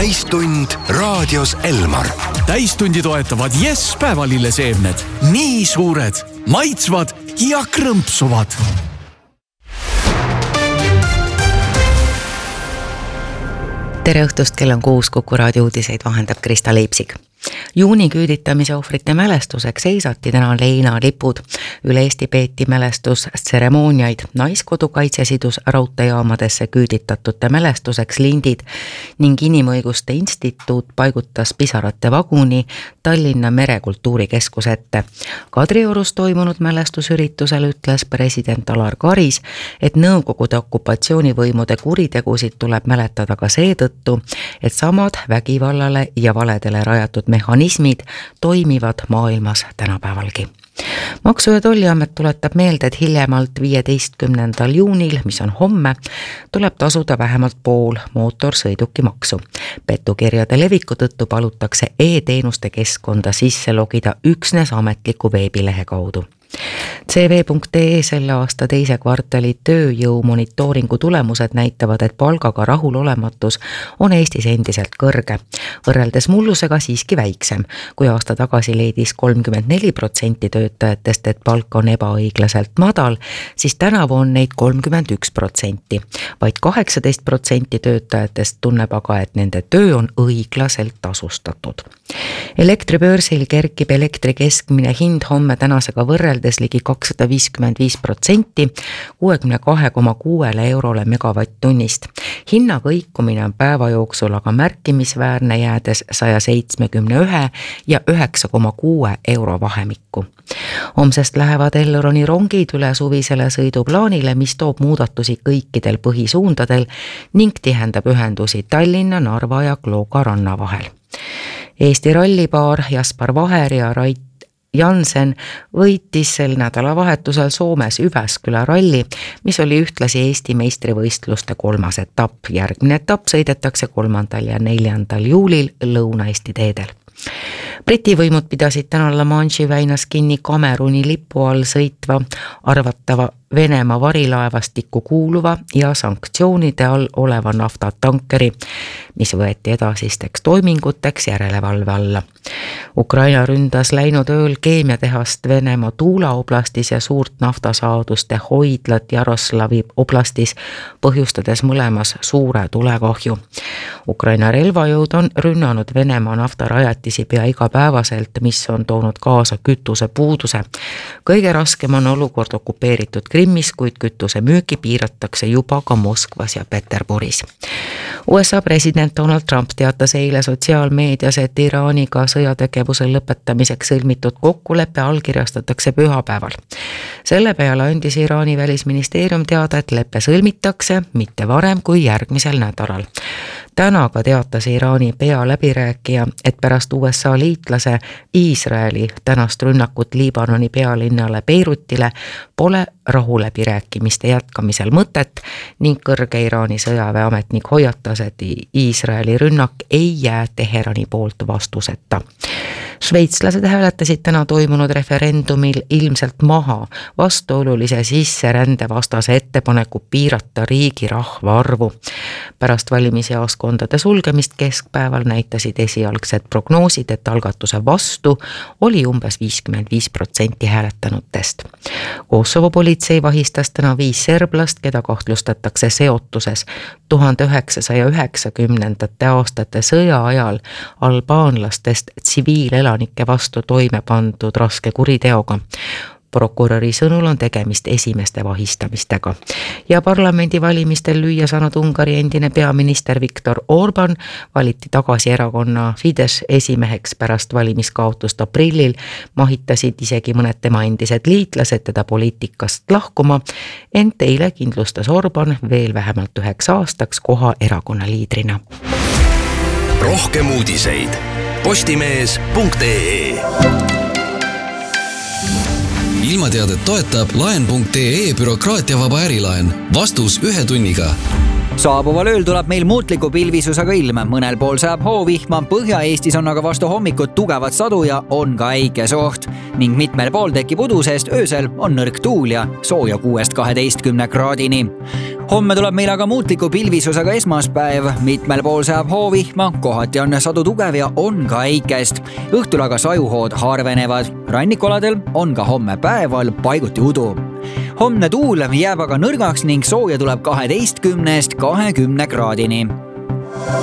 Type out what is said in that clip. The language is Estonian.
Täistund raadios Elmar. Täistundi toetavad Yes päevalilleseemned. Nii suured, maitsvad ja krõmpsuvad. Tere õhtust, kell on 6, Kuku raadio uudiseid vahendab Krista Leipsik. Juuni küüditamise ohvrite mälestuseks seisati täna leinalipud. Üle Eesti peeti mälestustseremooniaid. Naiskodukaitse sidus raudteejaamadesse küüditatute mälestuseks lindid ning Inimõiguste Instituut paigutas pisarate vaguni Tallinna Merekultuurikeskus ette. Kadriorus toimunud mälestusüritusel ütles president Alar Karis, et Nõukogude okupatsioonivõimude kuritegusid tuleb mäletada ka seetõttu, et samad vägivallale ja valedele rajatud mehhanismid toimivad maailmas tänapäevalgi. Maksu- ja Tolliamet tuletab meelde, et hiljemalt 15. juunil, mis on homme, tuleb tasuda vähemalt pool mootorsõidukimaksu. Petukirjade leviku tõttu palutakse e-teenuste keskkonda sisse logida üksnes ametliku veebilehe kaudu. CV.ee selle aasta teise kvartali tööjõu monitooringu tulemused näitavad, et palgaga rahulolematus on Eestis endiselt kõrge. Võrreldes mullusega siiski väiksem, kui aasta tagasi leidis 34% töötajatest, et palk on ebaõiglaselt madal, siis tänavu on neid 31%. Vaid 18% töötajatest tunneb aga, et nende töö on õiglaselt tasustatud. Elektribörsil kerkib elektri keskmine hind homme tänasega võrreldes ligi 255%, 62,6 eurole megavatt-tunnist. Hinna kõikumine on päeva jooksul aga märkimisväärne, jäädes 171 ja 9,6 euro vahemikku. Homsest lähevad Elroni rongid üle suvisele sõiduplaanile, mis toob muudatusi kõikidel põhisuundadel ning tihendab ühendusi Tallinna, Narva ja Klooga ranna vahel. Eesti rallipaar Jaspar Vaher ja Rait Jansen võitis sel nädalavahetusel Soomes Üväsküla ralli, mis oli ühtlasi Eesti meistrivõistluste 3. etapp. Järgmine etapp sõidetakse 3. ja 4. juulil Lõuna-Eesti teedel. Briti võimud pidasid täna La Manche'i väinas kinni Kameruni lipu all sõitva arvatava Venemaa varilaevastikku kuuluva ja sanktsioonide all oleva naftatankeri, mis võeti edasisteks toiminguteks järelevalve alla. Ukraina ründas läinud ööl keemiatehast Venemaa Tuula oblastis ja suurt naftasaaduste hoidlat Jaroslavi oblastis, põhjustades mõlemas suure tulekahju. Ukraina relvajõud on rünnanud Venemaa naftarajatisi pea igapäevaselt, mis on toonud kaasa kütuse puuduse. Kõige raskem on olukord okupeeritud Krimmis, kuid kütuse müüki piiratakse juba ka Moskvas ja Peterburis. USA president Donald Trump teatas eile sotsiaalmeedias, et Iraaniga sõjategevuse lõpetamiseks sõlmitud kokkulepe allkirjastatakse pühapäeval. Selle peale andis Iraani välisministeerium teada, et leppe sõlmitakse mitte varem kui järgmisel nädalal. Täna ka teatas Iraani pealäbirääkija, et pärast USA liitlase Iisraeli tänast rünnakut Liibanoni pealinnale Beirutile pole rahuläbirääkimiste jätkamisel mõtet ning kõrge Iraani sõjaväeametnik hoiatas, et Iisraeli rünnak ei jää Teherani poolt vastuseta. Šveitslased hääletasid täna toimunud referendumil ilmselt maha vastuolulise sisserände vastase ettepaneku piirata riigi rahvaarvu. Pärast valimisjaoskondade sulgemist keskpäeval näitasid esialgsed prognoosid, et algatuse vastu oli umbes 55% hääletanutest. Kosovo politsei vahistas täna 5 serblast, keda kahtlustatakse seotuses 1990. aastate sõja ajal albaanlastest tsiviilelanike vastu toime pandud raske kuriteoga. Prokuröri sõnul on tegemist esimeste vahistamistega. Ja parlamendivalimistel lüüa saanud Ungari endine peaminister Viktor Orban valiti tagasi erakonna Fidesz esimeheks pärast valimiskaotust aprillil, mahitasid isegi mõned tema endised liitlased teda poliitikast lahkuma, ent eile kindlustas Orban veel vähemalt 9 aastaks koha erakonna liidrina. Rohkem uudiseid postimees.ee. Ilmateadet toetab laen.ee bürokraatiavaba ärilaen. Vastus 1 tunniga. Saabuval ööl tuleb meil muutliku pilvisusega ilm. Mõnel pool saab hoovihma, Põhja-Eestis on aga vastu hommikut tugevat sadu ja on ka äikesoht. ning mitmel pool tekib udu, sest öösel on nõrk tuul ja sooja 6-12 kraadini. Homme tuleb meil aga muutliku pilvisusega esmaspäev, mitmel pool saab hoovihma, kohati on sadu tugev ja on ka äikest. Õhtul aga sajuhood harvenevad. Rannikoladel on ka homme päeval paiguti udu. Homne tuul jääb aga nõrgaks ning sooja tuleb 12-20 kraadini.